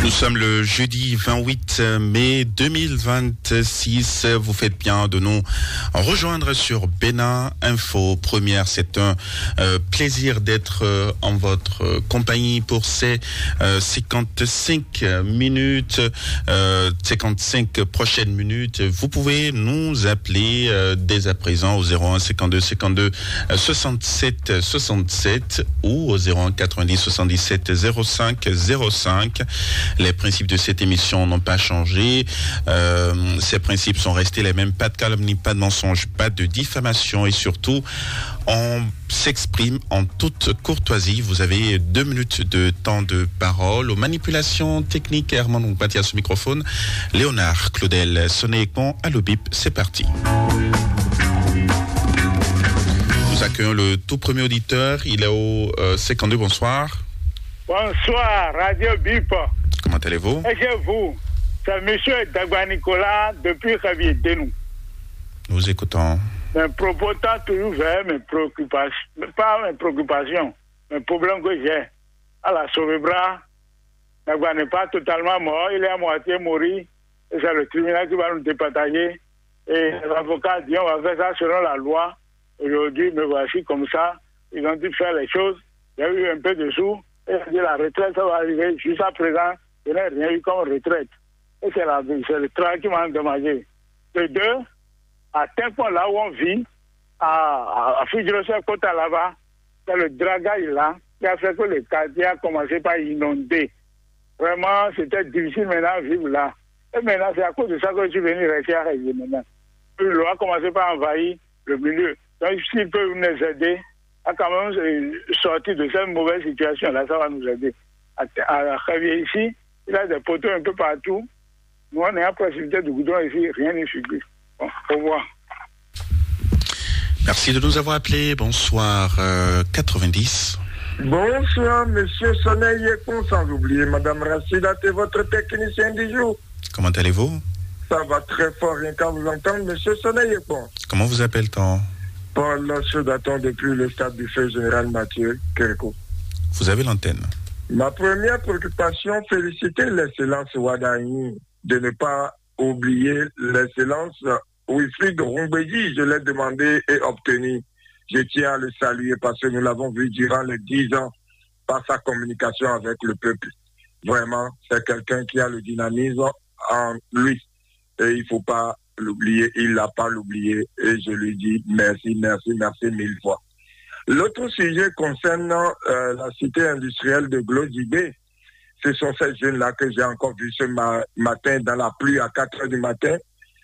Nous sommes le jeudi 28 mai 2026. Vous faites bien de nous rejoindre sur Bénin Info Première. C'est un plaisir d'être en votre compagnie pour ces 55 minutes, 55 prochaines minutes. Vous pouvez nous appeler dès à présent au 01 52 52 67 67 ou au 01 90 77 05 05. Les principes de cette émission n'ont pas changé. Ces principes sont restés les mêmes. Pas de calomnie, pas de mensonge, pas de diffamation et surtout, on s'exprime en toute courtoisie. Vous avez 2 minutes de temps de parole. Aux manipulations techniques, Herman Oupati à ce microphone. Léonard Claudel, Sonné et Con à l'OBIP. C'est parti. Nous accueillons le tout premier auditeur. Il est au 52. Bonsoir. Bonsoir, Radio BIP. Comment allez-vous? Et chez vous, c'est M. Dagba Nicolas depuis Javier Denou. Nous écoutons. Mes propos tant toujours vers mes préoccupations, pas mes préoccupations, mes problèmes que j'ai. À la Sauvebra, Dagba n'est pas totalement mort, il est à moitié mort. Et c'est le tribunal qui va nous départager. Et l'avocat dit on va faire ça selon la loi. Aujourd'hui, me voici comme ça. Ils ont dit faire les choses. Il y a eu un peu de sous. Et dit la retraite, ça va arriver. Jusqu'à présent, je n'ai rien eu comme retraite. Et c'est le travail qui m'a endommagé. De deux, à tel point là où on vit, à Fidjirosé, Kota là-bas, c'est le dragage là qui a fait que le quartier a commencé par inonder. Vraiment, c'était difficile maintenant de vivre là. Et maintenant, c'est à cause de ça que je suis venu rester à Région maintenant. L'eau a commencé par envahir le milieu. Donc, s'il peut nous aider, à quand même sortir de cette mauvaise situation-là, ça va nous aider. À Javier ici, il y a des poteaux un peu partout. Nous, on est à proximité du goudron ici, rien n'est figure. Bon, au revoir. Merci de nous avoir appelés. Bonsoir, 90. Bonsoir, monsieur Soleil Yekon, sans oublier madame Rachida, c'est votre technicien du jour. Comment allez-vous? Ça va très fort, rien qu'à vous entendre, monsieur Soleil Yekon. Comment vous appelle-t-on? Paul Chaudaton depuis le stade du feu général Mathieu Kerko. Vous avez l'antenne. Ma première préoccupation, féliciter l'excellence Wadaï de ne pas oublier l'excellence Wilfried Roumbédi. Je l'ai demandé et obtenu. Je tiens à le saluer parce que nous l'avons vu durant les 10 ans par sa communication avec le peuple. Vraiment, c'est quelqu'un qui a le dynamisme en lui. Et il ne faut pas l'oublier, il l'a pas l'oublié et je lui dis merci 1000 fois. L'autre sujet concerne la cité industrielle de Glodibé. Ce sont ces jeunes-là que j'ai encore vus ce matin dans la pluie à 4 heures du matin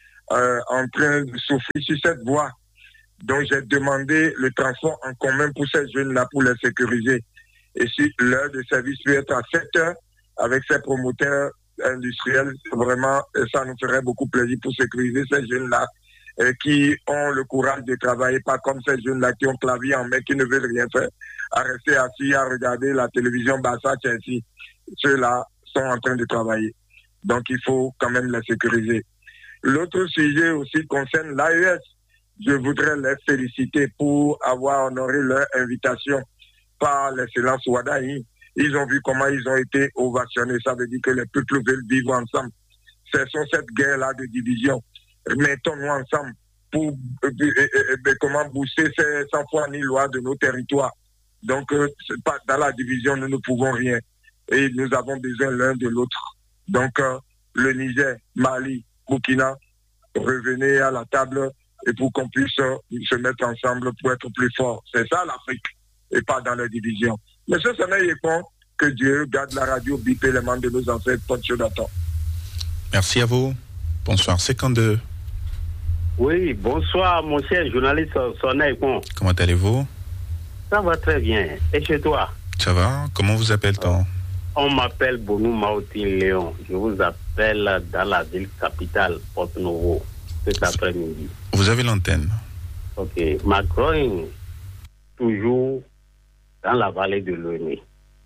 en train de souffrir sur cette voie. Donc j'ai demandé le transport en commun pour ces jeunes-là pour les sécuriser. Et si l'heure de service peut être à 7 heures avec ces promoteurs industriels, vraiment, ça nous ferait beaucoup plaisir pour sécuriser ces jeunes-là qui ont le courage de travailler, pas comme ces jeunes-là qui ont clavier en main, qui ne veulent rien faire, à rester assis, à regarder la télévision Bassa Chelsea. Ceux-là sont en train de travailler. Donc il faut quand même les sécuriser. L'autre sujet aussi concerne l'AES. Je voudrais les féliciter pour avoir honoré leur invitation par l'excellence Wadaï. Ils ont vu comment ils ont été ovationnés. Ça veut dire que les peuples veulent vivre ensemble. Cessons cette guerre-là de division. Mettons-nous ensemble pour comment booster ces sans foi ni loi de nos territoires. Donc, pas dans la division, nous ne pouvons rien. Et nous avons besoin l'un de l'autre. Donc, le Niger, Mali, Burkina, revenez à la table et pour qu'on puisse se mettre ensemble pour être plus fort. C'est ça l'Afrique et pas dans la division. Monsieur Samuel Yekon, que Dieu garde la radio BIP les membres de nos ancêtres. Merci à vous. Bonsoir, 52. Oui, bonsoir, mon cher journaliste Soné Yekon. Comment allez-vous? Ça va très bien. Et chez toi? Ça va? Comment vous appelle-t-on? On m'appelle Bonou Maouti Léon. Je vous appelle dans la ville capitale, Porto-Novo, cet après-midi. Vous avez l'antenne. Ok. Macron, toujours dans la vallée de l'Oigné.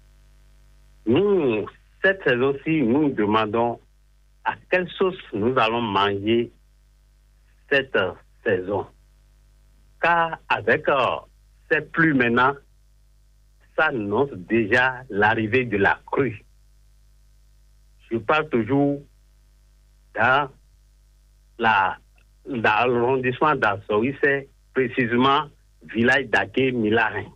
Nous, cette saison-ci, nous demandons à quelle sauce nous allons manger cette saison. Car avec ces pluies maintenant, ça annonce déjà l'arrivée de la crue. je parle toujours dans l'arrondissement d'Assoïse, précisément village d'Aké-Milarin.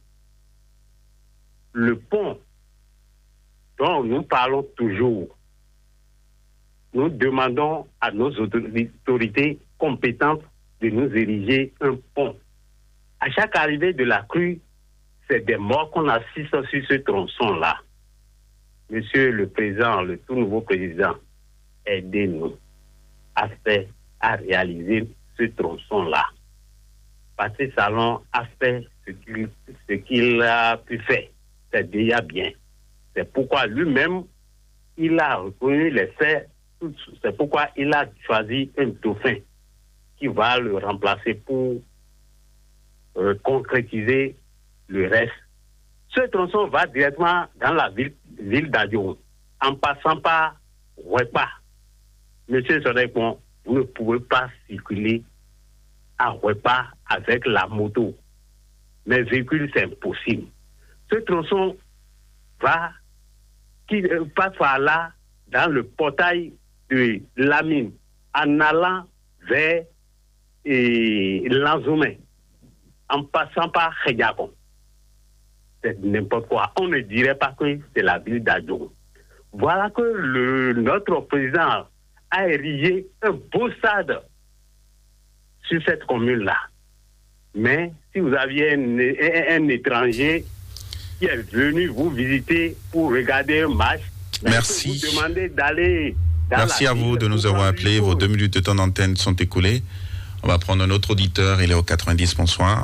Le pont dont nous parlons toujours, nous demandons à nos autorités compétentes de nous ériger un pont. À chaque arrivée de la crue, c'est des morts qu'on assiste sur ce tronçon-là. Monsieur le président, le tout nouveau président, aidez-nous à réaliser ce tronçon-là. Patrice Talon a fait ce qu'il a pu faire. C'est déjà bien. C'est pourquoi lui-même, il a reconnu les faits. C'est pourquoi il a choisi un dauphin qui va le remplacer pour concrétiser le reste. Ce tronçon va directement dans la ville d'Adion, en passant par Ouépa. Monsieur Sodekon, vous ne pouvez pas circuler à Ouépa avec la moto. Mais véhicule, c'est impossible. Ce tronçon passe par là, dans le portail de Lamine, en allant vers Lanzoumé, en passant par Khediakon. C'est n'importe quoi. On ne dirait pas que c'est la ville d'Adjo. Voilà que notre président a érigé un beau stade sur cette commune-là. Mais si vous aviez un étranger qui est venu vous visiter pour regarder un match, merci. Vous demandez d'aller dans merci à vous de nous avoir appelés. Vos 2 minutes de temps d'antenne sont écoulées. On va prendre un autre auditeur. Il est au 90. Bonsoir.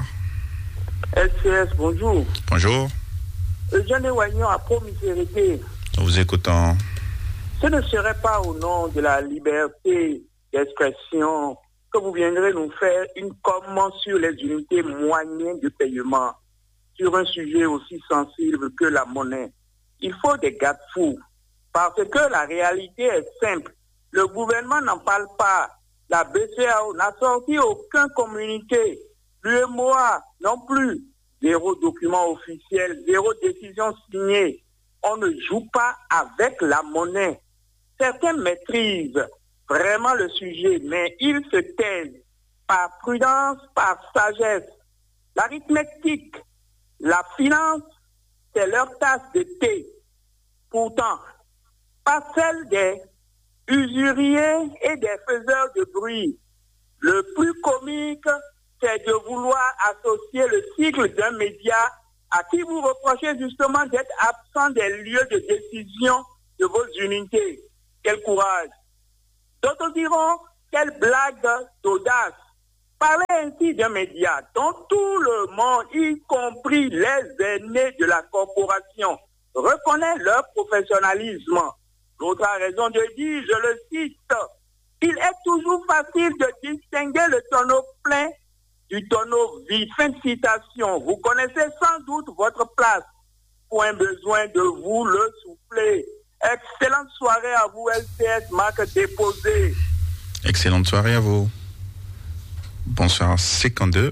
SCS, bonjour. Bonjour. Eugène Wagnon a promis vérité. Nous vous écoutons. Ce ne serait pas au nom de la liberté d'expression que vous viendrez nous faire une commande sur les unités moyennes de paiement sur un sujet aussi sensible que la monnaie. Il faut des garde-fous parce que la réalité est simple. Le gouvernement n'en parle pas. La BCEAO n'a sorti aucun communiqué. L'UEMOA non plus. 0 document officiel, 0 décision signée. On ne joue pas avec la monnaie. Certains maîtrisent vraiment le sujet, mais ils se taisent par prudence, par sagesse. L'arithmétique, la finance, c'est leur tasse de thé. Pourtant, pas celle des usuriers et des faiseurs de bruit. Le plus comique, c'est de vouloir associer le cycle d'un média à qui vous reprochez justement d'être absent des lieux de décision de vos unités. Quel courage! D'autres diront, quelle blague d'audace! Parler ainsi d'un média dont tout le monde, y compris les aînés de la corporation, reconnaît leur professionnalisme. L'autre a raison de dire, je le cite, il est toujours facile de distinguer le tonneau plein du tonneau vide. Fin de citation. Vous connaissez sans doute votre place. Point besoin de vous le souffler. Excellente soirée à vous, LCS, marque déposée. Excellente soirée à vous. Bonsoir, 52.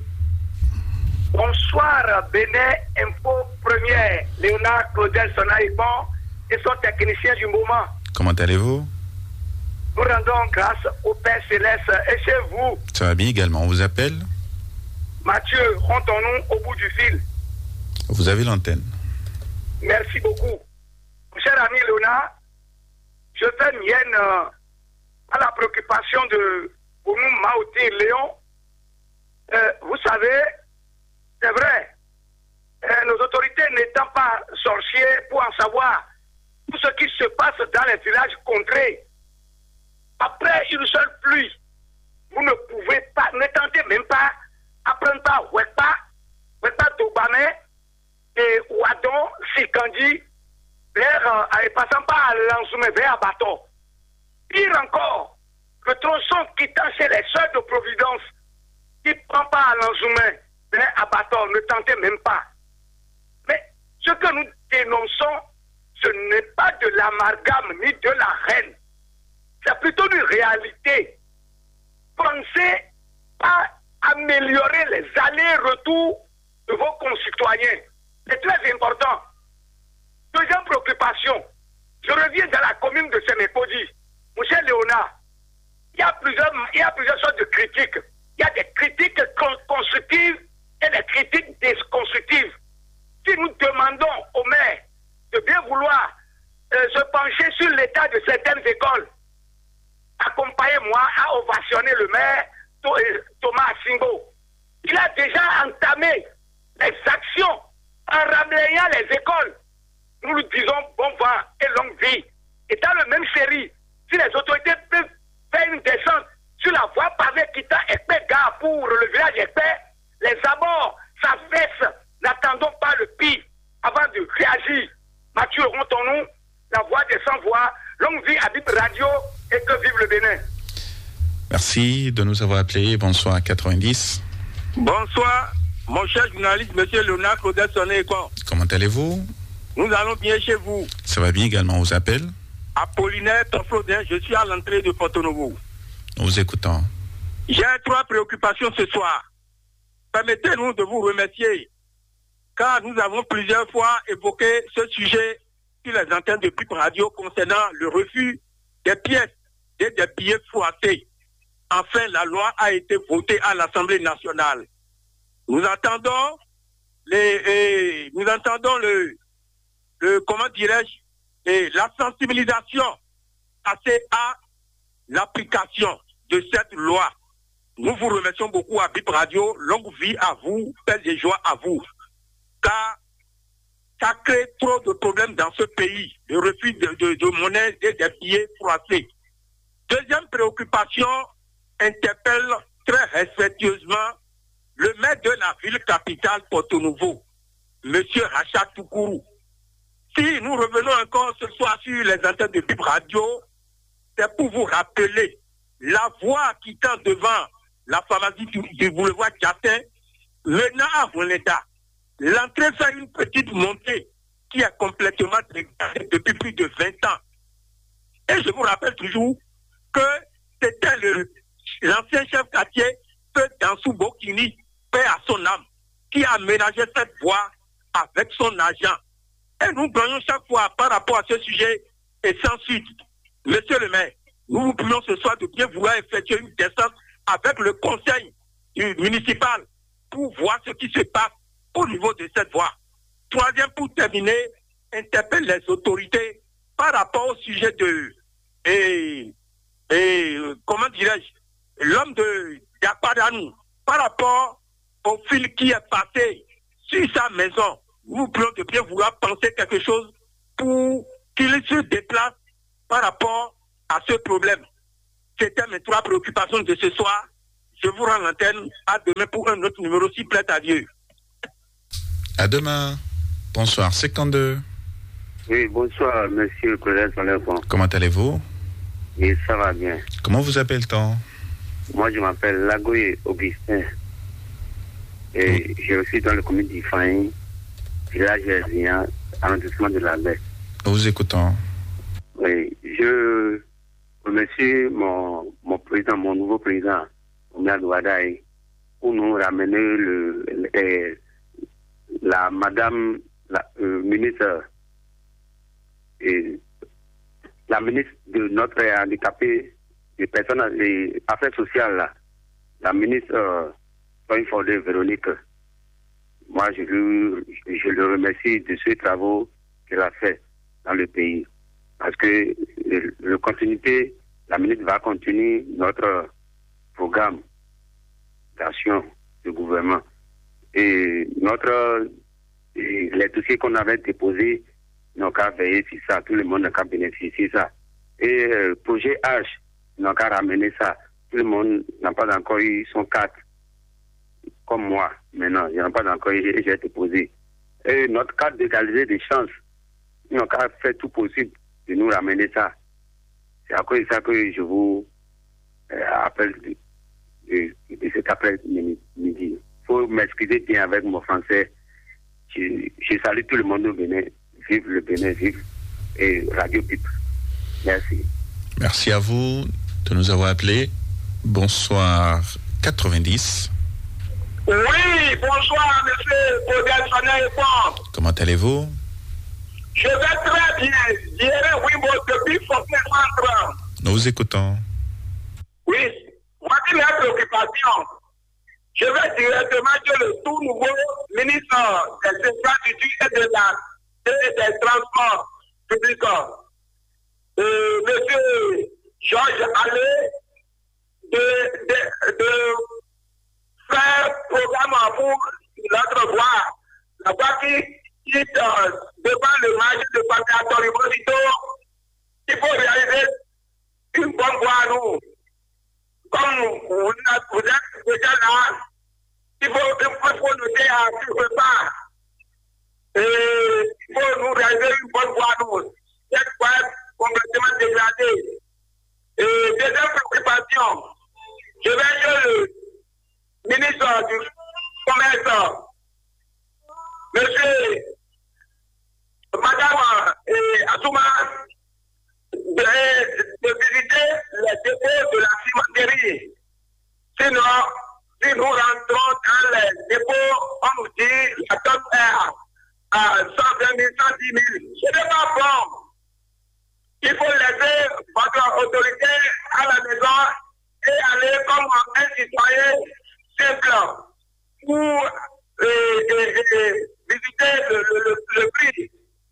Bonsoir, Bénin Info Première. Léonard Claudel Sonaïbon et son technicien du moment. Comment allez-vous? Nous rendons grâce au Père Céleste et chez vous. Ça va bien également. On vous appelle? Mathieu, rendons-nous au bout du fil. Vous avez l'antenne. Merci beaucoup. Cher ami Léonard, je fais mienne à la préoccupation de Bounou Maouti Léon. Vous savez, c'est vrai, nos autorités n'étant pas sorciers pour en savoir tout ce qui se passe dans les villages contrés. Après une seule pluie, vous ne pouvez pas, ne tentez même pas à prendre par Ouépa Toubamé et Ouadon, Sikandi, et passant par Lanzoumé vers Abato. Pire encore, le tronçon quittant chez les sœurs de Providence, qui prend pas à Lanzoumé vers Abato, ne tentez même pas. Mais ce que nous dénonçons, ce n'est pas de l'amalgame ni de la haine. C'est plutôt une réalité. Pensez à améliorer les allers-retours de vos concitoyens. C'est très important. Deuxième préoccupation, je reviens dans la commune commune de Sémépodi. Monsieur Léonard, il y a plusieurs sortes de critiques. Il y a des critiques constructives et des critiques déconstructives. Si nous demandons au maire de bien vouloir se pencher sur l'état de certaines écoles, accompagnez-moi à ovationner le maire Thomas Asingo. Il a déjà entamé les actions en ramenant les écoles. Nous lui disons bon vent et longue vie. Et dans le même série, si les autorités peuvent faire une descente sur la voie pavée quittant Ekpe-Gare pour le village Ekpe, les abords s'affaissent. N'attendons pas le pire avant de réagir. Mathieu Rontonou, la voix des sans-voix, longue vie à Bip Radio et que vive le Bénin. Merci de nous avoir appelés. Bonsoir 90. Bonsoir, mon cher journaliste, monsieur Léonard Claudel Sonné-Ekon. Comment allez-vous? Nous allons bien chez vous. Ça va bien également, on vous appelle Apollinaire Toflodin, je suis à l'entrée de Porto-Novo. Nous vous écoutons. J'ai 3 préoccupations ce soir. Permettez-nous de vous remercier, car nous avons plusieurs fois évoqué ce sujet sur les antennes de Bip Radio concernant le refus des pièces et des billets froissés. Enfin, la loi a été votée à l'Assemblée nationale. Nous entendons comment dirais-je, la sensibilisation passée à l'application de cette loi. Nous vous remercions beaucoup à Bip Radio. Longue vie à vous, paix et joie à vous. Car ça crée trop de problèmes dans ce pays, le refus de monnaie et des billets froissés. Deuxième préoccupation interpelle très respectueusement le maire de la ville capitale Porto-Novo, M. Rachat Toukourou. Si nous revenons encore ce soir sur les antennes de Bip Radio, c'est pour vous rappeler la voie quittant devant la pharmacie du boulevard Djatin, menant à Volenda. L'entrée fait une petite montée qui est complètement dégradée depuis plus de 20 ans. Et je vous rappelle toujours que c'était l'ancien chef quartier, Feu Dansou Bokini, paix à son âme, qui a aménagé cette voie avec son agent. Et nous gagnons chaque fois par rapport à ce sujet et sans suite. Monsieur le maire, nous vous prions ce soir de bien vouloir effectuer une descente avec le conseil municipal pour voir ce qui se passe au niveau de cette voie. Troisième, pour terminer, interpelle les autorités par rapport au sujet de comment dirais-je, l'homme de Yapadanou, par rapport au fil qui est passé sur sa maison. Nous prions de bien vouloir penser quelque chose pour qu'il se déplace par rapport à ce problème. C'était mes 3 préoccupations de ce soir. Je vous rends l'antenne. À demain pour un autre numéro, si plaît à Dieu. À demain. Bonsoir, 52. Oui, bonsoir, monsieur Claudel Sonné-Ekon. Comment allez-vous? Oui, ça va bien. Comment vous appelle-t-on? Moi, je m'appelle Lagoye Augustin. Et je suis dans le commune d'Ifaïn, village Herzien, arrondissement de la Baie. Nous vous écoutons. Oui, je remercie mon président, mon nouveau président, Oumia Douadaï, pour nous ramener la madame, ministre, la ministre de notre handicapé, des personnes et affaires sociales, là, la ministre Soin Fordé Véronique. Moi, je le remercie de ces travaux qu'elle a fait dans le pays. Parce que le continuité, la ministre va continuer notre programme d'action du gouvernement. Et les dossiers qu'on avait déposés, n'ont qu'à veiller sur ça, tout le monde n'a qu'à bénéficier de ça. Et le projet H, n'a qu'à ramener ça. Tout le monde n'a pas encore eu son cadre, comme moi. Maintenant, il n'y en a pas encore eu, j'ai déposé. Et notre cadre d'égalité des chances, ils n'ont qu'à faire tout possible de nous ramener ça. C'est à cause de ça que je vous appelle de cet après-midi. Il faut m'excuser bien avec mon français. Je salue tout le monde au Bénin. Vive le Bénin, vive et Radio Bip. Merci. Merci à vous de nous avoir appelés. Bonsoir 90. Oui, bonsoir, monsieur Claudel Sonné-Ekon. Comment allez-vous? Je vais très bien. Dirais oui, moi, depuis Fontenay-Centre. Nous vous écoutons. Oui, voici mes préoccupations. Je vais directement que le tout nouveau ministre des Infrastructures et des Transports publics, M. Georges Allais, de faire programme pour notre voie. La voie qui quitte devant le marché de Pacatoribosito. Il faut réaliser une bonne voie à nous. Comme vous êtes déjà là, il faut noter à quelque part. Il faut nous réaliser une bonne voie à nous. Cette voie est complètement dégradée. Et deuxième préoccupation, je vais que le ministre du Commerce, monsieur, madame Assouma, de visiter les dépôts de la cimenterie. Sinon, si nous rentrons dans les dépôts, on nous dit la tonne est à 120 000, 110 000. Ce n'est pas bon. Il faut laisser votre autorité à la maison et aller comme un citoyen simple pour visiter le prix.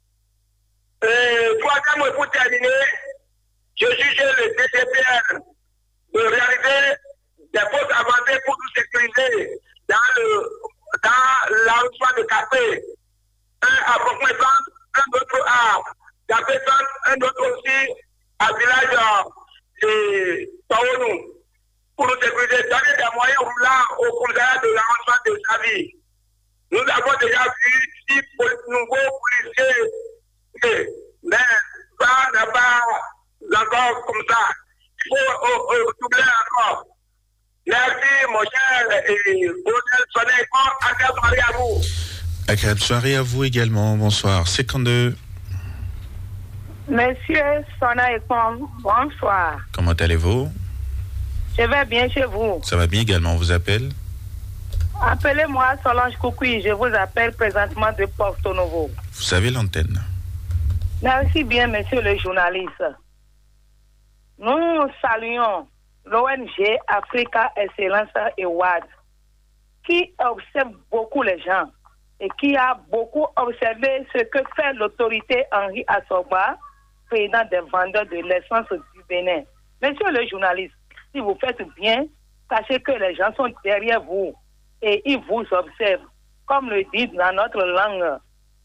Troisième, pour terminer, je juge le DGPR de réaliser des fausses avancées pour nous sécuriser dans l'arrondissement de Café. Un à Pocmé-Centre, un autre à Café-Centre, un autre aussi à village de Taonou. Pour nous sécuriser, donner des moyens roulants au commissariat de l'arrondissement de Xavi. Nous avons déjà vu 6 nouveaux policiers, mais ça n'est pas encore comme ça. Il faut doubler encore. Merci, mon cher Bonel Soleil. Agréable soirée à vous. Agréable soirée à vous également. Bonsoir. 52. Monsieur Sona Ekpom, bonsoir. Comment allez-vous? Je vais bien chez vous. Ça va bien également. On vous appelle? Appelez-moi Solange Koukoui. Je vous appelle présentement de Porto Novo. Vous avez l'antenne. Merci bien, monsieur le journaliste. Nous saluons l'ONG Africa Excellence Award qui observe beaucoup les gens et qui a beaucoup observé ce que fait l'autorité Henri Assoba, président des vendeurs de l'essence du Bénin. Monsieur le journaliste, si vous faites bien, sachez que les gens sont derrière vous et ils vous observent. Comme le dit dans notre langue,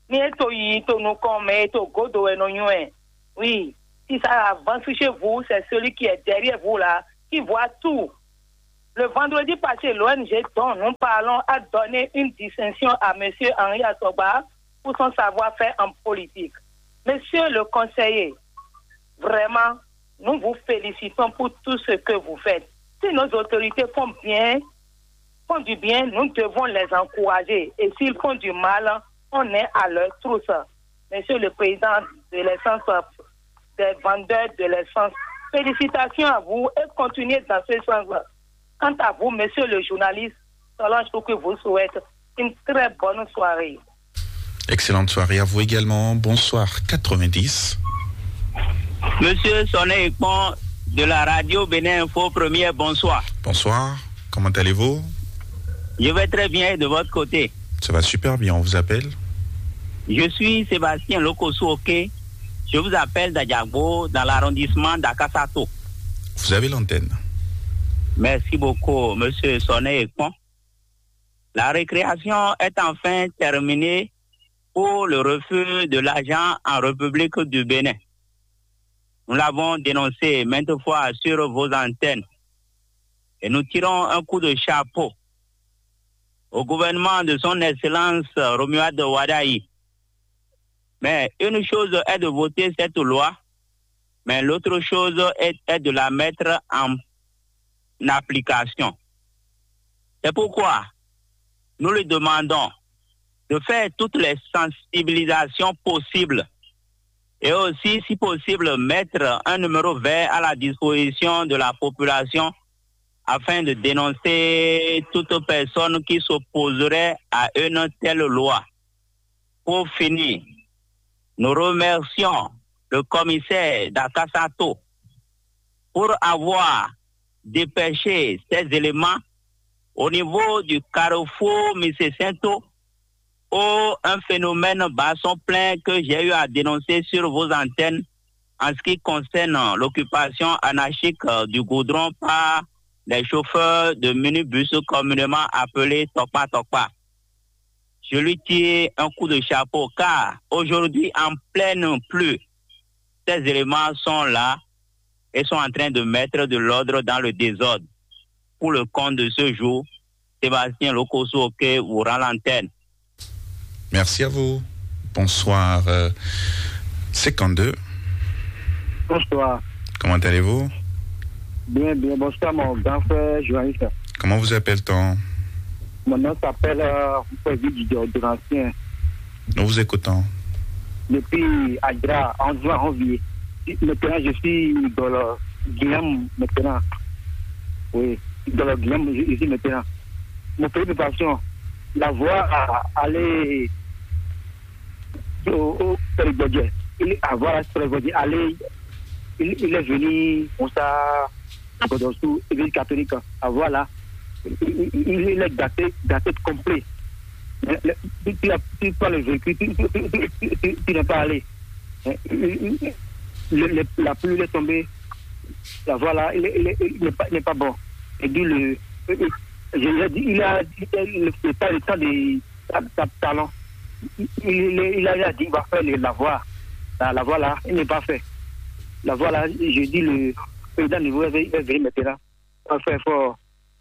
oui, si ça avance chez vous, c'est celui qui est derrière vous là, qui voit tout. Le vendredi passé, l'ONG dont nous parlons a donné une distinction à M. Henri Assoba pour son savoir-faire en politique. Monsieur le conseiller, vraiment, nous vous félicitons pour tout ce que vous faites. Si nos autorités font du bien, nous devons les encourager. Et s'ils font du mal, on est à leur trousse. Monsieur le président de l'essence, des vendeurs de l'essence, félicitations à vous et continuez dans ce sens. Quant à vous, monsieur le journaliste, Solange Koukoui vous souhaite une très bonne soirée. Excellente soirée à vous également. Bonsoir, 90. Monsieur Soné Ekpon de la radio Bénin Info Première, bonsoir. Bonsoir, comment allez-vous? Je vais très bien de votre côté. Ça va super bien, on vous appelle? Je suis Sébastien Lokosu-Oké. Je vous appelle d'Adjagbo dans l'arrondissement d'Akasato. Vous avez l'antenne. Merci beaucoup, monsieur Soné Ekpon. La récréation est enfin terminée pour le refus de l'argent en République du Bénin. Nous l'avons dénoncé maintes fois sur vos antennes et nous tirons un coup de chapeau au gouvernement de son Excellence Romuald Wadaï. Mais une chose est de voter cette loi, mais l'autre chose est de la mettre en application. C'est pourquoi nous lui demandons de faire toutes les sensibilisations possibles et aussi, si possible, mettre un numéro vert à la disposition de la population afin de dénoncer toute personne qui s'opposerait à une telle loi. Pour finir, Nous remercions le commissaire d'Akasato pour avoir dépêché ces éléments au niveau du carrefour Mississento, où un phénomène basson plein que j'ai eu à dénoncer sur vos antennes en ce qui concerne l'occupation anarchique du goudron par les chauffeurs de minibus communément appelés Topa Topa. Je lui tire un coup de chapeau car aujourd'hui, en pleine pluie, ces éléments sont là et sont en train de mettre de l'ordre dans le désordre. Pour le compte de ce jour, Sébastien Lokoso vous rend l'antenne. Merci à vous. Bonsoir. 52. Bonsoir. Comment allez-vous? Bien. Bonsoir, mon grand frère journaliste. Comment vous appelle-t-on? Mon nom s'appelle de l'ancien. Nous vous écoutons. Depuis Adra, en juin, janvier. Maintenant, je suis dans le Guillaume maintenant. Oui, dans le Guillaume, je suis maintenant. Mon préoccupation, la voie à aller au Périgordien. Il est venu pour ça, sous l'église catholique. Voilà. Il est daté complet. Tu prends le véhicule, tu n'es pas allé. La pluie est tombée. Voilà, il n'est pas bon. Et dit il a le temps de talent. Il a dit qu'il va faire la voie. La voie là, il n'est pas fait. La voie là, je dis le président niveau est venu maintenant. Il va faire fort.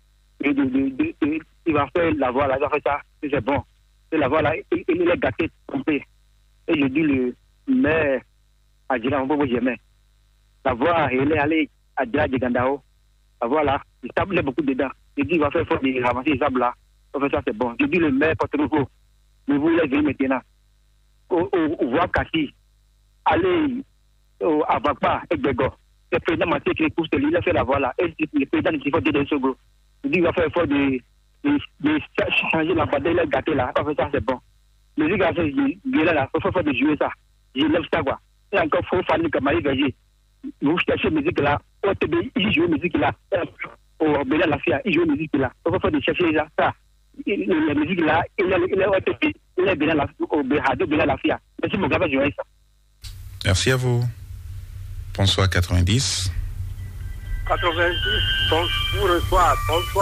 Il va faire la voie là, il va faire ça, c'est bon. Et la voie là, il est gâté complet. Et je dis le maire à Djila, on peut jamais. La voie, il est allé à Djila de Gandao. La voie là, il sable beaucoup dedans. Je dis il va faire fort de ramasser les sables là. Il va faire ça, c'est bon. Je dis le maire Porto-Rico, mais vous est venu maintenant. Au voie Kassi, allez à Bakpa et Bego. Le président m'a dit qu'il il a fait la voie là. Et le président il faut dire Sogo. Il dit il va faire effort de changer la bataille, il a gâté là. Il va faire ça, c'est bon. Le gars, il est là, il faut faire de jouer ça. Je lève ça quoi. Et encore, il faut faire comme Marie Verger. Vous cherchez musique là. Au TB, il joue musique là. Au Béla Lafia, il joue musique là. Il faut faire de chercher ça. La musique là, il est au TB, il est Béla Lafia, au Béla Lafia. Merci mon gars, je vais ça. Merci à vous. Bonsoir 90. 90, bonsoir.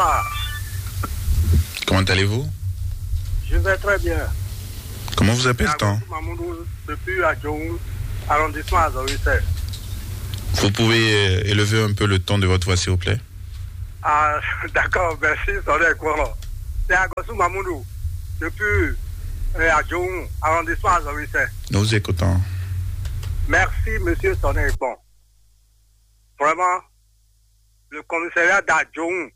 Comment allez-vous? Je vais très bien. Comment vous appelle-t-on? Depuis Adjoung, arrondissement Azorisé. Vous pouvez élever un peu le ton de votre voix, s'il vous plaît? Ah, d'accord, merci. C'est Agossou Mamoudou, depuis Adjoung, arrondissement Azorisé. Nous vous écoutons. Merci, monsieur Sonné Bon. Vraiment, le commissariat d'Adjoung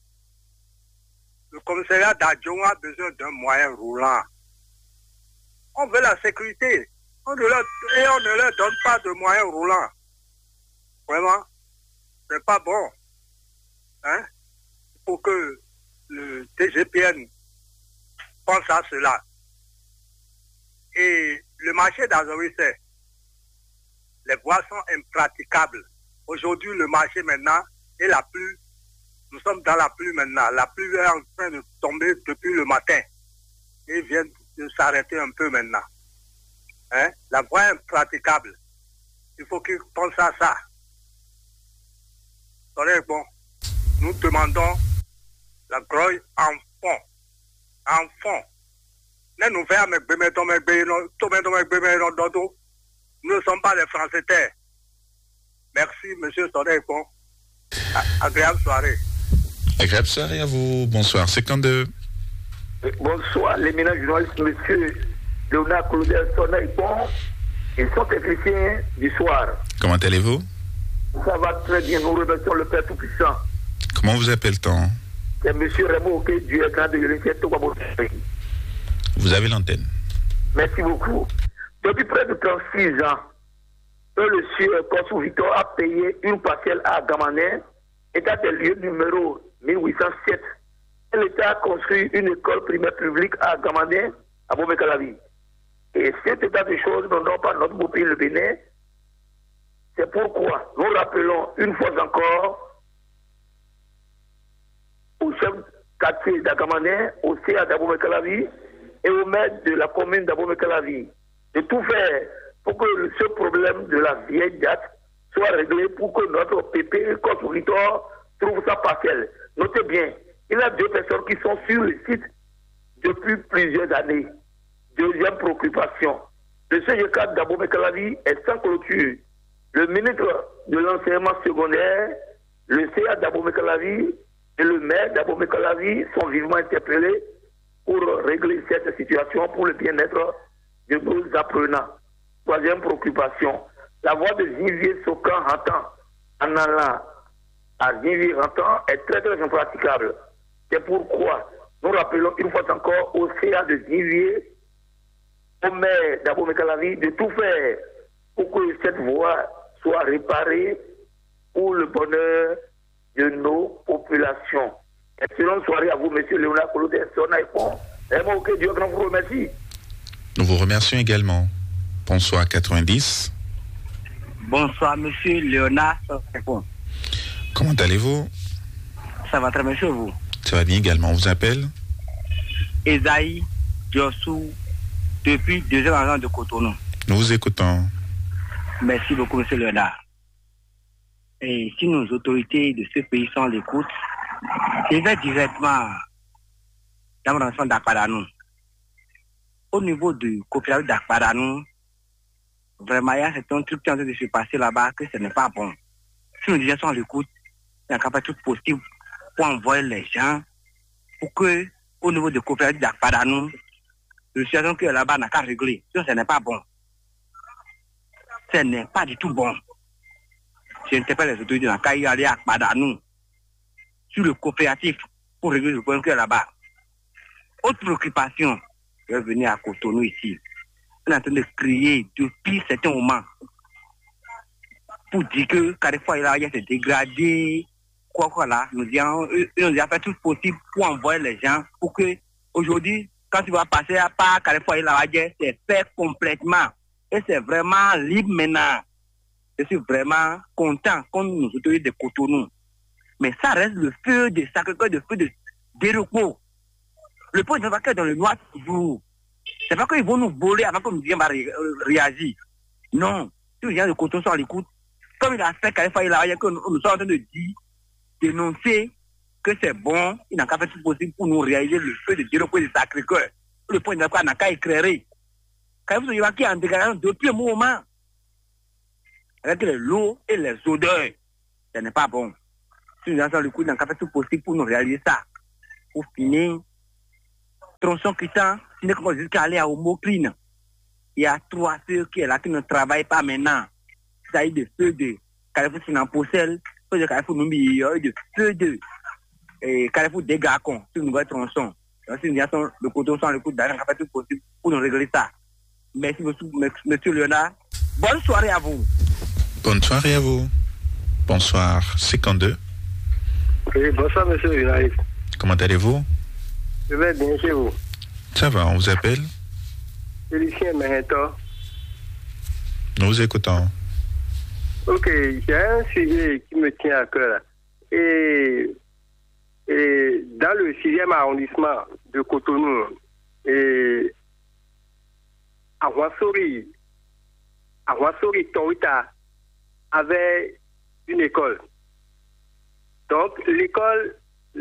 a besoin d'un moyen roulant. On veut la sécurité et on ne leur donne pas de moyens roulants. Vraiment, c'est pas bon. Hein? Il faut que le TGPN pense à cela. Et le marché d'Azorisé, les voies sont impraticables. Aujourd'hui, le marché maintenant est la pluie. Nous sommes dans la pluie maintenant. La pluie est en train de tomber depuis le matin. Et vient de s'arrêter un peu maintenant. Hein? La voie est impraticable. Il faut qu'ils pensent à ça. Bon, nous demandons la grogne en fond. En fond. Nous ne sommes pas les Français terres. Merci, monsieur Soleil. Bon. Agréable soirée. Agréable soirée à vous. Bonsoir. 52. Bonsoir, l'éminent journaliste, monsieur Léonard Claudel Soleil. Bon. Ils sont techniciens du soir. Comment allez-vous? Ça va très bien. Nous remercions le Père Tout-Puissant. Comment vous appelle-t-on? C'est monsieur Raymond Oké du Grand de l'Université Togo. Vous avez l'antenne. Merci beaucoup. Depuis près de 36 ans, le sieur Kossou Victor a payé une parcelle à Gamané, état des lieux numéro 1807. L'État a construit une école primaire publique à Gamané, à Bobekalavi. Et cet état de choses ne donne pas notre beau pays, le Bénin. C'est pourquoi nous rappelons une fois encore au chef quartier d'Agamané, au CA d'Abomey-Calavi et au maire de la commune d'Abomey-Calavi de tout faire pour que ce problème de la vieille date soit réglé pour que notre PP constructeur trouve sa parcelle. Notez bien, il y a 2 personnes qui sont sur le site depuis plusieurs années. Deuxième préoccupation, le CGK d'Abomey-Calavi est sans clôture. Le ministre de l'enseignement secondaire, le CA d'Abomey-Calavi et le maire d'Abomey-Calavi sont vivement interpellés pour régler cette situation pour le bien-être de nos apprenants. Troisième préoccupation, la voie de Zinvier-Sokan-Rantan en allant à Zinvier-Rantan est très très impraticable. C'est pourquoi nous rappelons une fois encore au CA de Zinvier, au maire d'Abomey-Calavi de tout faire pour que cette voie soit réparée pour le bonheur de nos populations. Excellente soirée à vous, M. Léonard Colodé, Sonaïpon. Que Dieu grand vous remercie. Nous vous remercions également. Bonsoir 90. Bonsoir, M. Léonard Sonaïpon. Comment allez-vous? Ça va très bien, chez vous? Ça va bien également. On vous appelle? Esaïe Diossou, depuis 2 ans de Cotonou. Nous vous écoutons. Merci beaucoup, M. Léonard. Et si nos autorités de ce pays sont à l'écoute, je vais directement dans mon ensemble d'Akpadanou. Au niveau du coopérative d'Akpadanou, vraiment, il y a un truc qui est en train de se passer là-bas que ce n'est pas bon. Si nos dirigeants sont à l'écoute, il y a pas tout possible pour envoyer les gens pour que, au niveau du coopérative d'Akpadanou, le situation qui est là-bas n'a qu'à régler. Ce n'est pas bon. Ce n'est pas du tout bon. J'interpelle les autorités dans le cas où il y a Akpadanou sur le coopératif pour régler le problème qu'il y a là-bas. Autre préoccupation, je vais venir à Cotonou ici. On est en train de crier depuis certains moments pour dire que Carrefour il a s'est dégradé, quoi là. Nous avons fait tout possible pour envoyer les gens pour que aujourd'hui, quand tu vas passer à part Carrefour il a c'est fait complètement. Et c'est vraiment libre maintenant. Je suis vraiment content contre nos autorités de Cotonou. Mais ça reste le feu de Sacré-Cœur, le feu de Dérocco. Le point de vacances dans le noir toujours. C'est pas qu'ils vont nous voler avant que nous disions réagir. Non. Si les gens de Cotonou sont à l'écoute, comme il a fait Carrefour, il a que nous sommes en train de dire, dénoncer que c'est bon, il n'a qu'à faire tout possible pour nous réaliser le feu de Dérocco et de Sacré-Cœur. Le point de vacances n'a qu'à éclairer. Carrefour, il va qui en dégradation depuis un moment. Avec l'eau et les odeurs, ce n'est pas bon. Si nous avons le coup, nous avons fait tout possible pour nous réaliser ça. Pour finir, tronçon quittant, si nous avons jusqu'à aller à Homocline, il y a 3 sœurs qui sont là qui ne travaillent pas maintenant. Ça y est, de feu de Carrefour Sinamposel, feu de Carrefour Numbi, de feu de Carrefour Dégacon, sur nous nouveau tronçon. Si nous avons le coton sans le coup, nous avons fait tout possible pour nous régler ça. Merci, monsieur Léonard. Bonne soirée à vous. Bonne soirée à vous. Bonsoir, 52. Oui, bonsoir, monsieur Léonard. Comment allez-vous? Je vais bien chez vous. Ça va, on vous appelle? Félicien Mehentor. Nous vous écoutons. Ok, j'ai un sujet qui me tient à cœur. Et dans le 6e arrondissement de Cotonou, et à Wansori Torita avait une école. Donc, l'école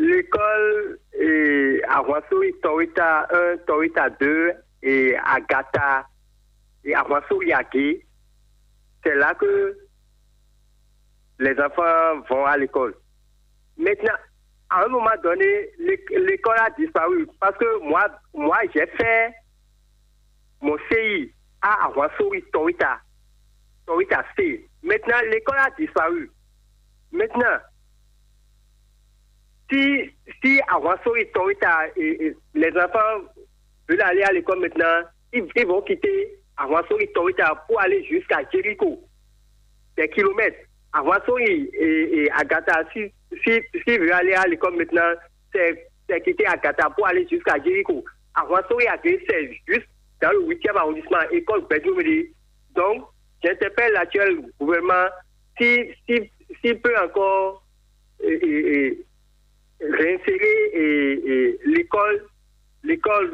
à Wansori Torita 1, Torita 2 et Agata et à Wansori Agé, c'est là que les enfants vont à l'école. Maintenant, à un moment donné, l'école a disparu parce que moi j'ai fait mon CI à Wansori Torita C. Maintenant, l'école a disparu. Maintenant, si à Wansori Torita les enfants veulent aller à l'école maintenant, ils vont quitter à Wansori Torita pour aller jusqu'à Jéricho. Des kilomètres. À Wansori et Agata, si veut aller à l'école maintenant, c'est quitter Agata pour aller jusqu'à Jéricho. À Wansori, c'est juste dans le 8e arrondissement, école Bédoumédi. Donc, j'interpelle l'actuel gouvernement s'il peut encore réinsérer l'école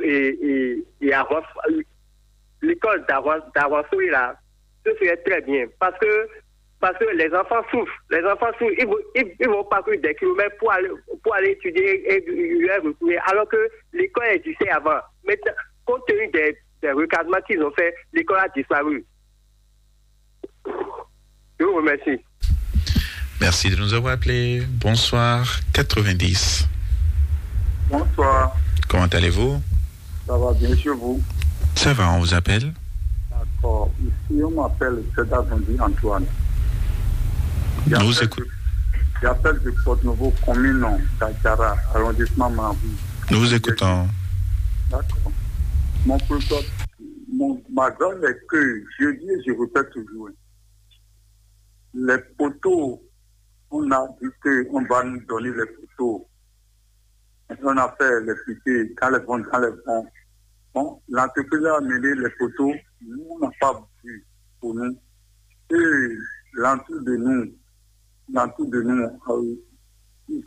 d'Avançoui là, ce serait très bien. Parce que les enfants souffrent. Ils vont parcourir des kilomètres pour aller étudier et retourner, alors que l'école existait avant. Mais compte tenu des recadrements qu'ils ont fait, l'école a disparu. Je vous remercie. Merci de nous avoir appelés. Bonsoir, 90. Bonsoir. Comment allez-vous? Ça va bien chez vous? Ça va, on vous appelle? D'accord. Ici, on m'appelle Sedazondi Antoine. Nous écoutons. J'appelle de Porte-Nouveau, commune d'Akara, arrondissement Marabou. Nous vous écoutons. D'accord. Ma grande est que, je dis et je répète toujours, les poteaux, on a dit qu'on va nous donner les poteaux. On a fait les piquets quand les bons. Bon, l'entreprise a amené les poteaux, nous, on n'a pas vu pour nous. Et l'entour de nous, ils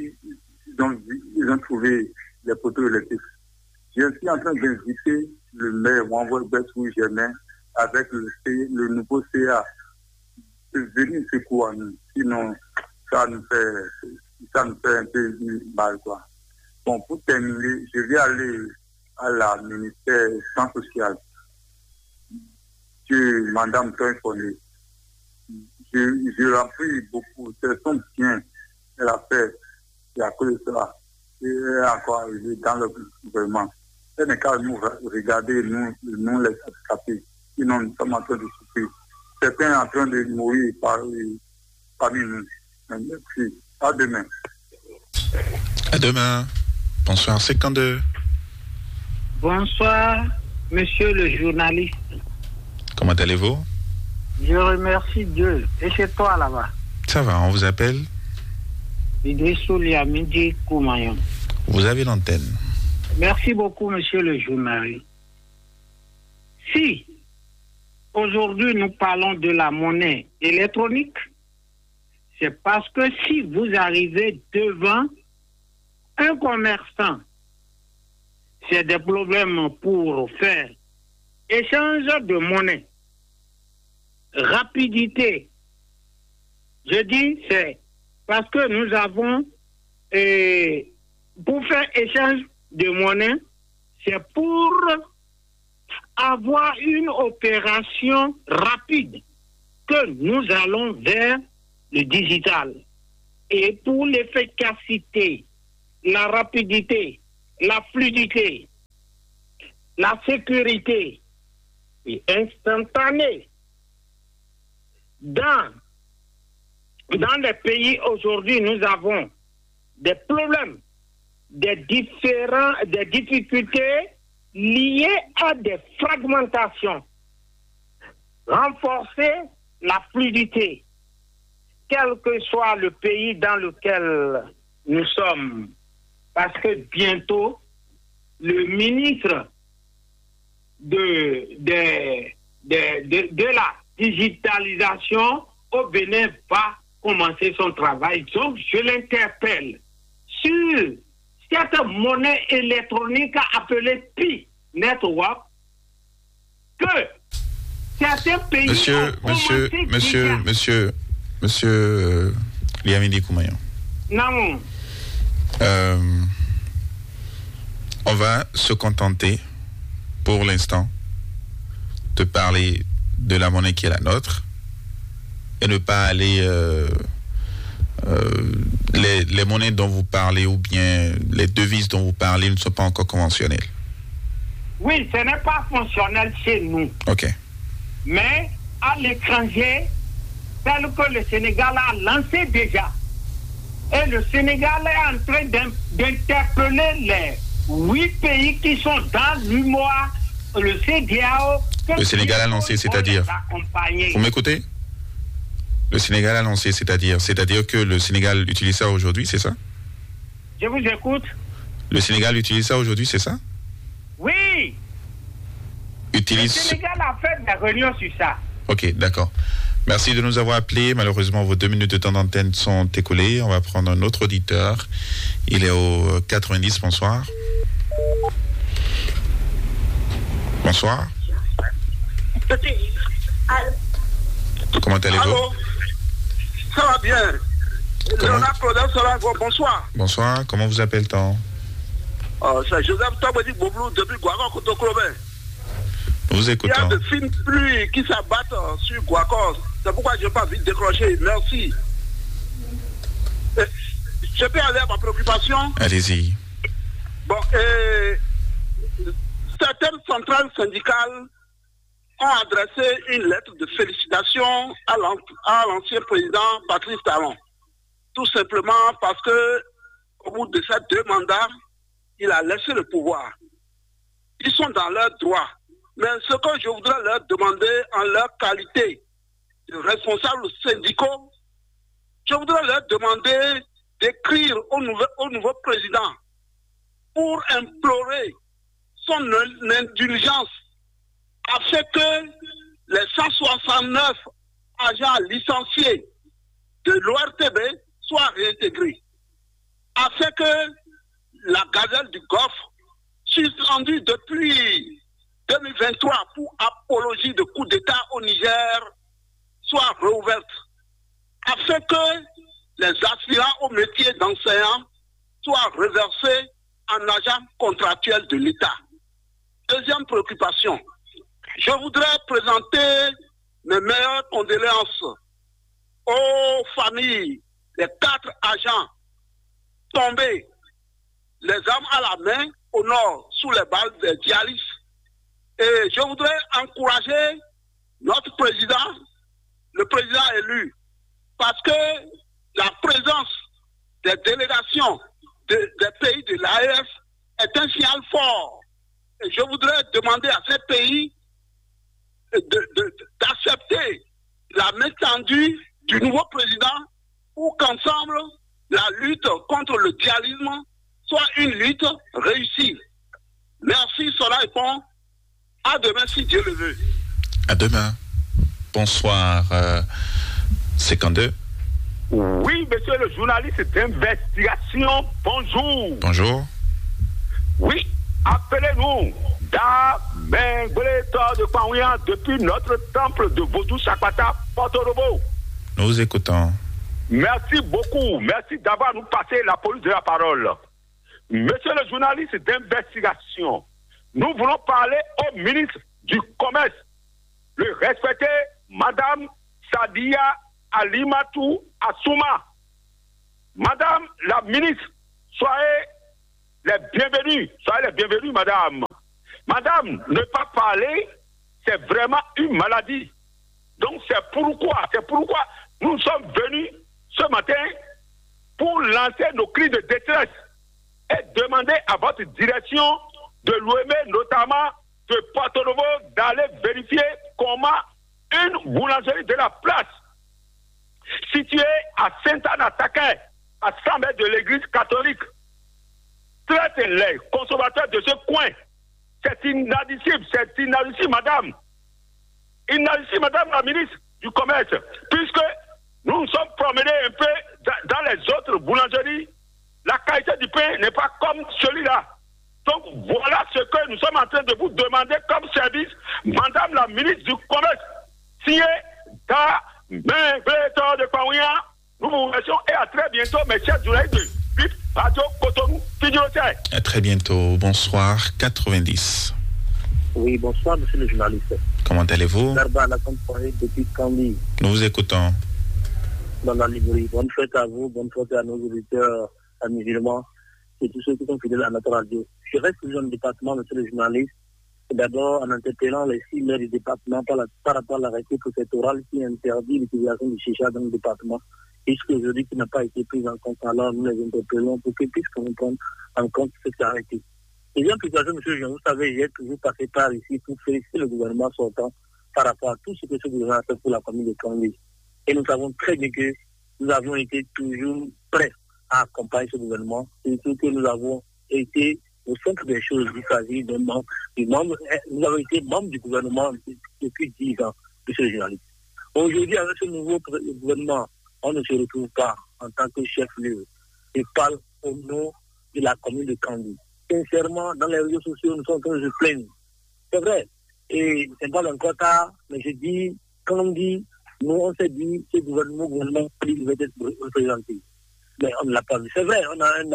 ont trouvé les poteaux électriques. Je suis en train d'inviter le maire Wanvoy Bessou Germain avec le nouveau CA de venir secouer à nous. Sinon, ça nous fait un peu mal, quoi. Bon, pour terminer, je vais aller à la ministère Santé sociale que Madame Toinfoné. Je remplis beaucoup. C'est son bien qu'elle a fait. Et à cause de cela, elle est encore arrivée dans le gouvernement. Elle n'est qu'à nous regarder, nous les handicapés. Sinon, nous sommes en train de souffrir. Certains sont en train de mourir parmi nous. Merci. À demain. À demain. Bonsoir, 52. Bonsoir, monsieur le journaliste. Comment allez-vous? Je remercie Dieu. Et chez toi là-bas? Ça va, on vous appelle? Idrissou Liamidi Koumayon. Vous avez l'antenne. Merci beaucoup, monsieur le journaliste. Si aujourd'hui nous parlons de la monnaie électronique, c'est parce que si vous arrivez devant un commerçant, c'est des problèmes pour faire échange de monnaie, rapidité. Je dis c'est parce que nous avons, pour faire échange de monnaie, c'est pour avoir une opération rapide que nous allons vers le digital. Et pour l'efficacité, la rapidité, la fluidité, la sécurité et instantanée. Dans les pays aujourd'hui, nous avons des problèmes, des difficultés liées à des fragmentations. Renforcer la fluidité, quel que soit le pays dans lequel nous sommes. Parce que bientôt, le ministre de la digitalisation au Bénin va commencer son travail. Donc, je l'interpelle sur cette monnaie électronique appelée Pi Network que certains pays Monsieur Liamidi Koumayon. Non. On va se contenter pour l'instant de parler de la monnaie qui est la nôtre et ne pas aller les monnaies dont vous parlez ou bien les devises dont vous parlez ne sont pas encore conventionnelles. Oui, ce n'est pas fonctionnel chez nous. Ok. Mais à l'étranger, tel que le Sénégal a lancé déjà. Et le Sénégal est en train d'interpeller les 8 pays qui sont dans l'UMOA, le CEDEAO. Le Sénégal a lancé, c'est-à-dire... Vous m'écoutez? Le Sénégal a lancé, c'est-à-dire que le Sénégal utilise ça aujourd'hui, c'est ça? Je vous écoute. Le Sénégal utilise ça aujourd'hui, c'est ça? Oui. utilise... Le Sénégal a fait des réunions sur ça. Ok, d'accord. Merci de nous avoir appelés. Malheureusement, vos 2 minutes de temps d'antenne sont écoulées. On va prendre un autre auditeur. Il est au 90. Bonsoir. Bonsoir. Comment allez-vous? Allô? Ça va bien. Léonard Claudel Solango, bonsoir. Bonsoir. Comment vous appelle-t-on? C'est Joseph Tobedi Boblou depuis Guagon Kotoklobe. Nous vous écoutons. Il y a de fines pluies qui s'abattent sur Guagon. C'est pourquoi je n'ai pas vite décroché. Merci. Je peux aller à ma préoccupation? Allez-y. Bon, certaines centrales syndicales ont adressé une lettre de félicitations à l'ancien président Patrice Talon. Tout simplement parce que, au bout de ces 2 mandats, il a laissé le pouvoir. Ils sont dans leurs droits. Mais ce que je voudrais leur demander en leur qualité de responsables syndicaux, je voudrais leur demander d'écrire au nouveau président pour implorer son indulgence afin que les 169 agents licenciés de l'ORTB soient réintégrés, afin que la gazelle du Golfe, suspendue depuis 2023 pour apologie de coup d'État au Niger, soit rouverte, afin que les aspirants au métier d'enseignant soient reversés en agents contractuels de l'État. Deuxième préoccupation, je voudrais présenter mes meilleures condoléances aux familles des 4 agents tombés, les armes à la main, au nord, sous les balles des djihadistes. Et je voudrais encourager notre président, le président élu, parce que la présence des délégations des pays de l'AES est un signal fort. Et je voudrais demander à ces pays d'accepter la main tendue du nouveau président pour qu'ensemble, la lutte contre le djihadisme soit une lutte réussie. Merci, Sola et Pont. À demain, si Dieu le veut. À demain. Bonsoir, 52. Oui, monsieur le journaliste d'investigation, bonjour. Bonjour. Oui, appelez-nous de Kouaouya depuis notre temple de Vodou Chakpata, Porto-Novo. Nous vous écoutons. Merci beaucoup. Merci d'avoir nous passé la police de la parole. Monsieur le journaliste d'investigation, nous voulons parler au ministre du Commerce, le respecté Madame Sadia Alimatou Assouma. Madame la ministre, soyez les bienvenus, madame. Madame, ne pas parler, c'est vraiment une maladie. Donc c'est pourquoi nous sommes venus ce matin pour lancer nos cris de détresse et demander à votre direction de l'OME, notamment de Porto-Novo, d'aller vérifier comment une boulangerie de la place, située à Sainte-Anne-à-Taquin, à 100 mètres de l'église catholique, traite les consommateurs de ce coin. C'est inadmissible, madame. Inadmissible, madame la ministre du Commerce, puisque nous nous sommes promenés un peu dans les autres boulangeries. La qualité du pain n'est pas comme celui-là. Donc voilà ce que nous sommes en train de vous demander comme service, madame la ministre du Commerce. Signé de Kouaouya, nous vous remercions et à très bientôt, mes chers journalistes de BIP, Radio Cotonou, Fidjotier. À très bientôt. Bonsoir, 90. Oui, bonsoir, monsieur le journaliste. Comment allez-vous? Depuis Candy. Nous vous écoutons. Dans la librairie. Bonne fête à vous, bonne fête à nos auditeurs, à musulmans, et tous ceux qui sont fidèles à notre radio. Je reste dans le département, monsieur le journaliste. D'abord, en interpellant les 6 maires du département par rapport à l'arrêté préfectoral qui interdit l'utilisation du chicha dans le département, puisqu'aujourd'hui, qui n'a pas été pris en compte. Alors, nous les interpellons pour qu'ils puissent prendre en compte cet arrêté. Deuxième situation, monsieur Jean, vous savez, j'ai toujours passé par ici pour féliciter le gouvernement sortant par rapport à tout ce que ce gouvernement a fait pour la famille de Kandé. Et nous savons très bien que nous avons été toujours prêts à accompagner ce gouvernement, et surtout que nous avons été au centre des choses, il s'agit d'un membre, nous avons été membres du gouvernement depuis 10 ans, monsieur le journaliste. Aujourd'hui, avec ce nouveau gouvernement, on ne se retrouve pas en tant que chef-lieu. Je parle au nom de la commune de Kandi. Sincèrement, dans les réseaux sociaux, nous sommes en train de se plaindre. C'est vrai. Et c'est pas encore tard, mais je dis, quand on dit, nous on s'est dit, ce gouvernement devait être représenté. Mais on ne l'a pas vu. C'est vrai, on a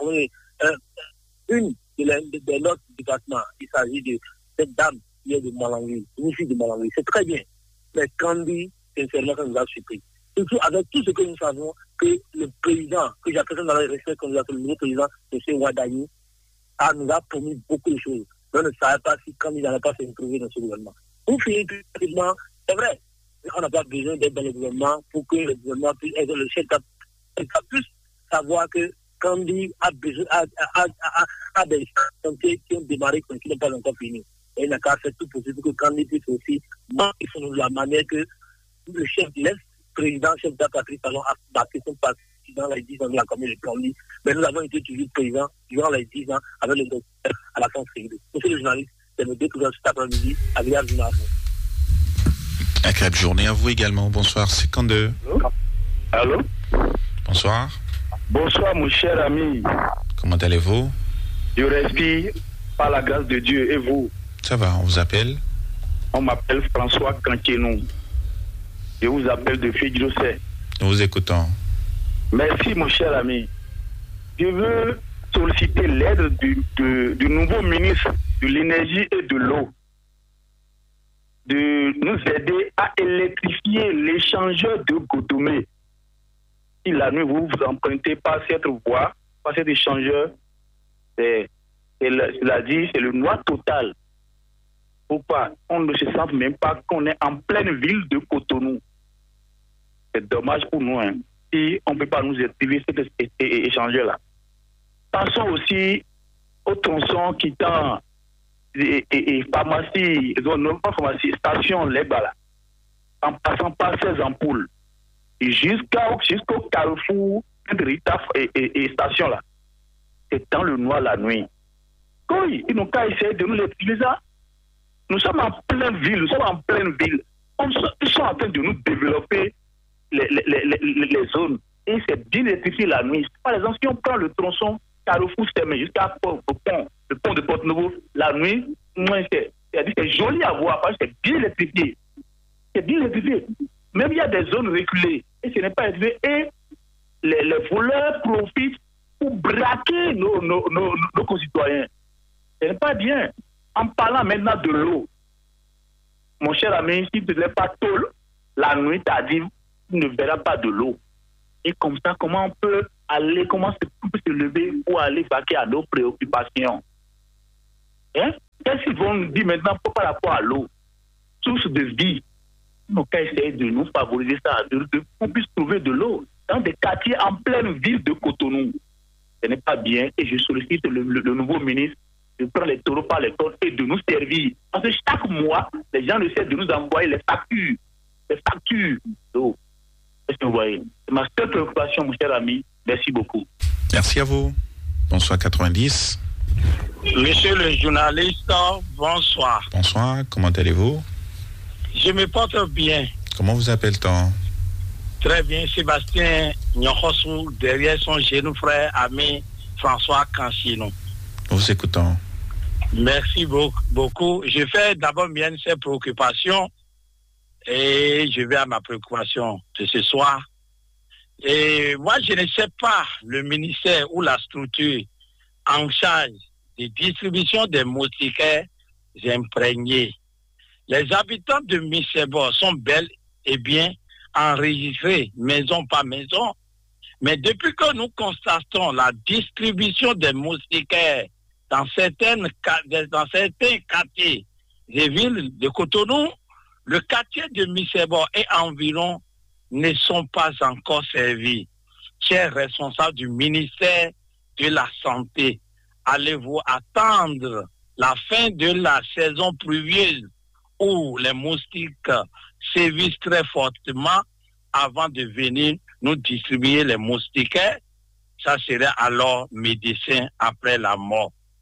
une de notre département. Il s'agit de cette dame qui est de Malangui, une fille de Malangui. C'est très bien. Mais Kandi, sincèrement, ça nous a surpris. Surtout avec tout ce que nous savons, que le président, que j'appelle dans le respect qu'on nous appelle le nouveau président, M. Wadayi, nous a promis beaucoup de choses. On ne savait pas si Kandi n'allait pas se retrouver dans ce gouvernement. Pour finir, c'est vrai, on n'a pas besoin d'être dans le gouvernement pour que le gouvernement puisse être le chef d'État puisse savoir que Kandi a des chantiers qui ont démarré, qui n'ont pas encore fini. Et il n'a qu'à faire tout possible pour que Kandi puisse aussi marquer de la manière que le chef l'ex-président, chef d'État Patrice Talon a bâti son parti dans les 10 ans de la commune de Kandi. Mais nous avons été toujours présidents durant les 10 ans avec le docteur à la fin de Monsieur le journaliste, c'est le 2 cet après-midi, agréable journée à vous. Agréable journée à vous également. Bonsoir, 52. Allô? Bonsoir. Bonsoir, mon cher ami. Comment allez-vous? Je respire par la grâce de Dieu. Et vous? Ça va, on vous appelle? On m'appelle François Kankenou. Je vous appelle de Fidjosé. Nous vous écoutons. Merci, mon cher ami. Je veux solliciter l'aide du nouveau ministre de l'énergie et de l'eau de nous aider à électrifier l'échangeur de Gotomé. Si la nuit vous vous empruntez par cette voie, par cet échangeur, c'est le noir total. Pourquoi? On ne se sent même pas qu'on est en pleine ville de Cotonou. C'est dommage pour nous, hein, si on ne peut pas nous activer cet échangeur-là. Passons aussi au tronçon quittant et pharmacie, non pas pharmacie, station Lebala, en passant par ces ampoules, et jusqu'au carrefour de Rita et station là. C'est dans le noir la nuit. Oui, ils n'ont qu'à essayer de nous les utiliser. Nous sommes en pleine ville, Ils sont en train de nous développer les zones. Et c'est bien électrifié la nuit. Par exemple, si on prend le tronçon Carrefour Stemé jusqu'à le pont de Porte-Nouveau, la nuit, c'est joli à voir parce que c'est bien électrifié. C'est bien électrifié. Même il y a des zones reculées et ce n'est pas électrifié. Et les voleurs profitent pour braquer nos concitoyens. Ce n'est pas bien. En parlant maintenant de l'eau, mon cher ami, si tu ne l'es pas tôt, la nuit tardive, tu ne verras pas de l'eau. Et comme ça, comment on peut se lever pour aller vaquer à nos préoccupations? Hein? Qu'est-ce qu'ils vont nous dire maintenant par rapport à l'eau? Source de vie. Nous qu'à essayer de nous favoriser ça, qu'on puisse trouver de l'eau dans des quartiers en pleine ville de Cotonou. Ce n'est pas bien et je sollicite le nouveau ministre de prendre les taureaux par les cornes et de nous servir. Parce que chaque mois, les gens essaient de nous envoyer les factures d'eau. Est-ce que vous voyez? C'est ma seule préoccupation, mon cher ami. Merci beaucoup. Merci à vous. Bonsoir 90. Monsieur le journaliste, bonsoir. Bonsoir, comment allez-vous? Je me porte bien. Comment vous appelle-t-on? Très bien, Sébastien Nyokhosou, derrière son jeune frère, ami François Kanchino. Nous vous écoutons. Merci beaucoup. Je fais d'abord bien ces préoccupations et je vais à ma préoccupation de ce soir. Et moi, je ne sais pas le ministère ou la structure en charge de distribution des moustiquaires imprégnés. Les habitants de Missebo sont bel et bien enregistrés maison par maison, mais depuis que nous constatons la distribution des moustiquaires dans certains quartiers des villes de Cotonou, le quartier de Missebo et environ ne sont pas encore servis. Chers responsables du ministère de la Santé, allez-vous attendre la fin de la saison pluvieuse où les moustiques sévissent très fortement avant de venir nous distribuer les moustiquaires? Ça serait alors médecin après la mort.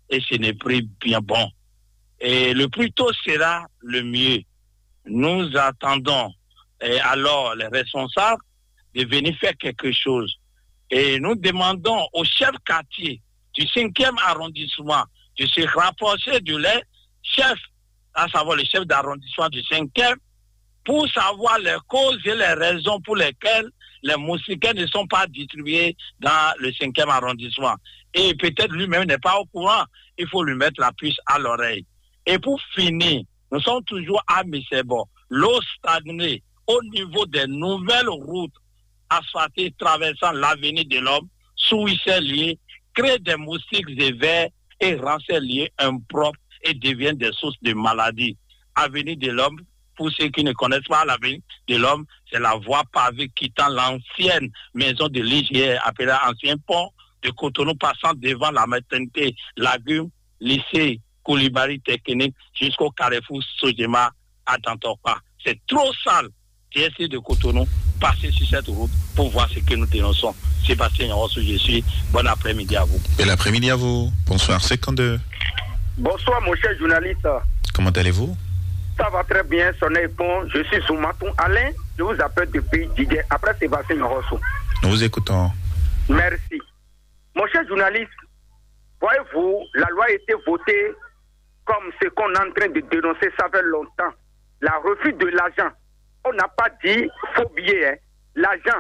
et ce n'est plus bien bon. Et le plus tôt sera le mieux. Nous attendons alors les responsables de venir faire quelque chose. Et nous demandons aux chefs quartiers du 5e arrondissement de se rapprocher de les chefs, à savoir les chefs d'arrondissement du 5e, pour savoir les causes et les raisons pour lesquelles les moustiquaires ne sont pas distribués dans le 5e arrondissement. Et peut-être lui-même n'est pas au courant, il faut lui mettre la puce à l'oreille. Et pour finir, nous sommes toujours à Missebo. L'eau stagnée au niveau des nouvelles routes asphaltées traversant l'avenue de l'Homme, sous ces liés, crée des moustiques et vers et rend ces liés impropres et deviennent des sources de maladies. Avenue de l'Homme, pour ceux qui ne connaissent pas l'avenue de l'Homme, c'est la voie pavée quittant l'ancienne maison de l'IGR, appelée Ancien Pont de Cotonou, passant devant la maternité Lagume, lycée Koulibaly Technique, jusqu'au carrefour Sojema à Tantorpa. C'est trop sale. TSC de Cotonou, passer sur cette route pour voir ce que nous dénonçons. Sébastien Rosso, je suis. Bon après-midi à vous. Bel après-midi à vous. Bonsoir, 52. Bonsoir, mon cher journaliste. Comment allez-vous? Ça va très bien, Sonné Pont. Je suis Soumaton Alain. Je vous appelle depuis Didier, après Sébastien Rosso. Nous vous écoutons. Merci. Mon cher journaliste, voyez-vous, la loi a été votée comme ce qu'on est en train de dénoncer, ça fait longtemps. La refus de l'argent. On n'a pas dit faux billet. Hein. L'argent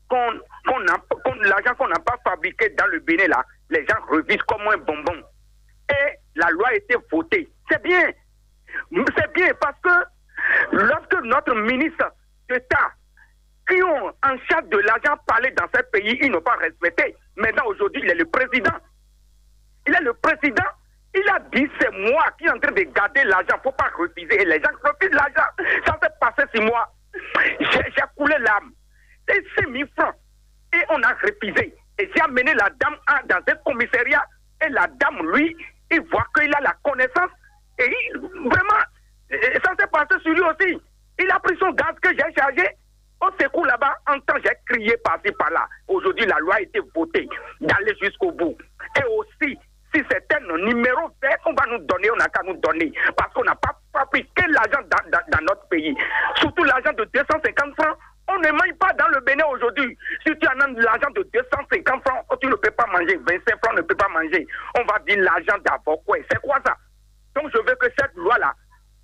l'argent qu'on n'a pas fabriqué dans le Bénin, là, les gens revisent comme un bonbon. Et la loi a été votée. C'est bien. C'est bien parce que lorsque notre ministre d'État, qui ont en charge de l'argent parlé dans ce pays, ils n'ont pas respecté. Maintenant, aujourd'hui, il est le président. Il est le président. Il a dit, c'est moi qui est en train de garder l'argent. Il ne faut pas refuser. Et les gens refusent l'argent. Ça s'est passé 6 mois. J'ai coulé l'âme. C'est 6 000 francs. Et on a refusé. Et j'ai amené la dame dans un commissariat. Et la dame, lui, il voit qu'il a la connaissance. Et vraiment, ça s'est passé sur lui aussi. Il a pris son gaz que j'ai chargé. Au secours là-bas, en temps, j'ai crié par-ci, par-là. Aujourd'hui, la loi a été votée d'aller jusqu'au bout. Et aussi, si c'est un numéro vert qu'on va nous donner, on n'a qu'à nous donner. Parce qu'on n'a pas fabriqué l'argent dans notre pays. Surtout l'argent de 250 francs. On ne mange pas dans le Bénin aujourd'hui. Si tu as l'argent de 250 francs, tu ne peux pas manger. 25 francs ne peut pas manger. On va dire l'argent d'avocat. C'est quoi ça? Donc je veux que cette loi-là,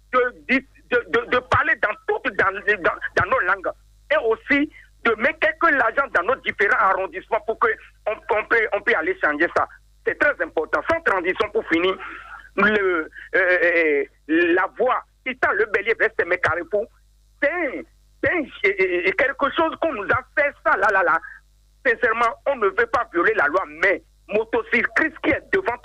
de parler dans nos langues. Et aussi de mettre quelque l'argent dans nos différents arrondissements pour qu'on peut aller changer ça. C'est très important. Sans transition pour finir, la voie quittant le Bélier vers Sémé-Carrefour, c'est quelque chose qu'on nous a fait ça, là. Sincèrement, on ne veut pas violer la loi, mais motocycliste qui est devant